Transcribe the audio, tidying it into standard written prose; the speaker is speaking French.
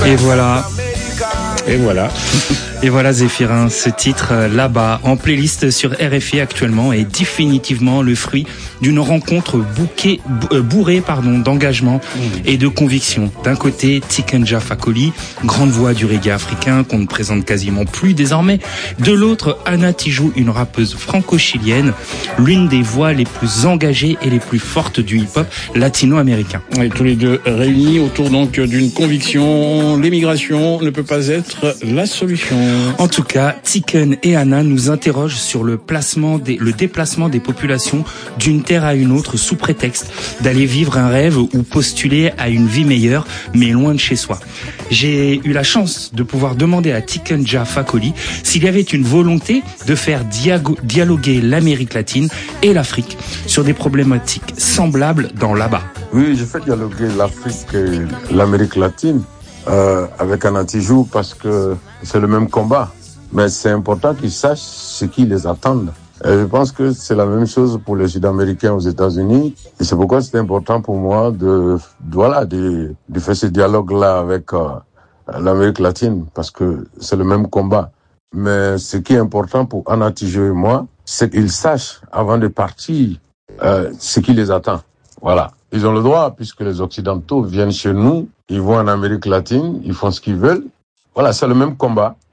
Et voilà. Et voilà. Et voilà Zéphirin, ce titre là-bas en playlist sur RFI actuellement est définitivement le fruit d'une rencontre bourrée d'engagement et de conviction. D'un côté, Tiken Jah Fakoly, grande voix du reggae africain qu'on ne présente quasiment plus désormais. De l'autre, Anna Tijoux, une rappeuse franco-chilienne, l'une des voix les plus engagées et les plus fortes du hip-hop latino-américain. Et tous les deux réunis autour donc d'une conviction, l'immigration ne peut pas être la solution. En tout cas, Tiken et Anna nous interrogent sur le déplacement des populations d'une terre à une autre sous prétexte d'aller vivre un rêve ou postuler à une vie meilleure, mais loin de chez soi. J'ai eu la chance de pouvoir demander à Tiken Jah Fakoly s'il y avait une volonté de faire dialoguer l'Amérique latine et l'Afrique sur des problématiques semblables dans là-bas. Oui, je fais dialoguer l'Afrique et l'Amérique latine avec Anna Tijoux parce que c'est le même combat. Mais c'est important qu'ils sachent ce qui les attend. Et je pense que c'est la même chose pour les Sud-Américains aux États-Unis. Et c'est pourquoi c'est important pour moi de faire ce dialogue-là avec l'Amérique latine, parce que c'est le même combat. Mais ce qui est important pour Anna Tijoux et moi, c'est qu'ils sachent avant de partir ce qui les attend. Voilà. Ils ont le droit, puisque les Occidentaux viennent chez nous, ils vont en Amérique latine, ils font ce qu'ils veulent. Voilà, c'est le même combat.